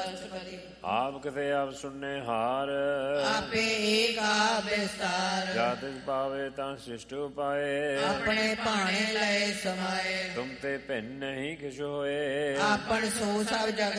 ਆਪ ਕਿਤੇ ਆਪ ਸੁਣਨੇ ਹਾਰ, ਆਪੇ ਏਕ ਆਪ ਵਿਸਤਾਰ। ਜਾ ਤਿਸ ਪਾਵੇ ਤਾਂ ਸ੍ਰਿਸ਼ਟ ਉਪਾਏ, ਆਪਣੇ ਭਾਣੇ ਲਏ ਸਮਾਏ। ਤੁਮ ਤੇ ਭਿੰਨ ਨਹੀਂ ਕਿਛ ਹੋਏ, ਆਪਨ ਸੋ ਸਭ ਜਗ